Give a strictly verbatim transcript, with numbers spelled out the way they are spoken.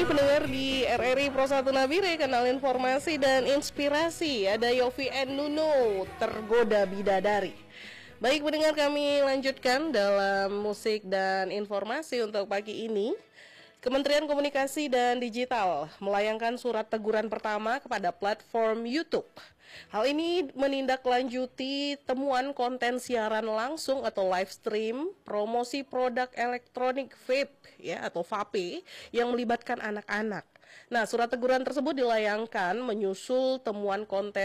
nih pendengar di R R I Pro satu Nabire, kanal informasi dan inspirasi. Ada Yofi and Nuno, Tergoda Bidadari. Baik pendengar, kami lanjutkan dalam musik dan informasi untuk pagi ini. Kementerian Komunikasi dan Digital melayangkan surat teguran pertama kepada platform YouTube. Hal ini menindaklanjuti temuan konten siaran langsung atau live stream promosi produk elektronik vape ya atau vape yang melibatkan anak-anak. Nah, surat teguran tersebut dilayangkan menyusul temuan konten